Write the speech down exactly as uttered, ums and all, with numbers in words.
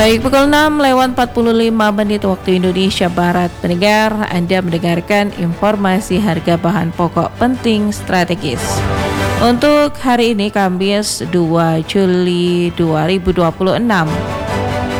Baik, pukul enam lewat empat puluh lima menit waktu Indonesia Barat. Pendengar, Anda mendengarkan informasi harga bahan pokok penting strategis. Untuk hari ini Kamis dua Juli dua ribu dua puluh enam.